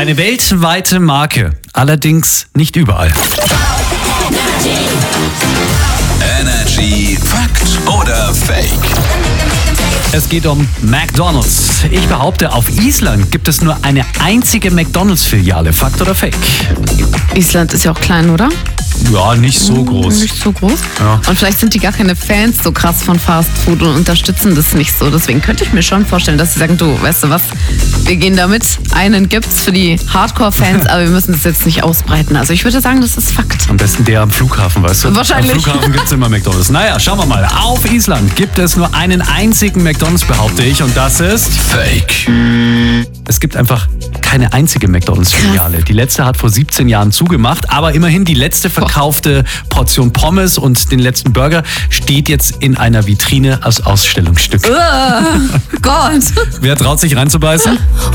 Eine weltweite Marke, allerdings nicht überall. Energy Fakt oder Fake? Es geht um McDonald's. Ich behaupte, auf Island gibt es nur eine einzige McDonald's-Filiale. Fakt oder Fake? Island ist ja auch klein, oder? Ja, nicht so groß. Nicht so groß. Ja. Und vielleicht sind die gar keine Fans so krass von Fast Food und unterstützen das nicht so. Deswegen könnte ich mir schon vorstellen, dass sie sagen, du, weißt du was, wir gehen damit. Einen gibt's für die Hardcore-Fans, aber wir müssen das jetzt nicht ausbreiten. Also ich würde sagen, das ist Fakt. Am besten der am Flughafen, weißt du? Wahrscheinlich. Am Flughafen gibt es immer McDonald's. Naja, schauen wir mal. Auf Island gibt es nur einen einzigen McDonald's, behaupte ich. Und das ist Fake. Es gibt einfach keine einzige McDonald's-Filiale. Die letzte hat vor 17 Jahren zugemacht, aber immerhin die letzte verkaufte Portion Pommes und den letzten Burger steht jetzt in einer Vitrine als Ausstellungsstück. Gott. Wer traut sich reinzubeißen?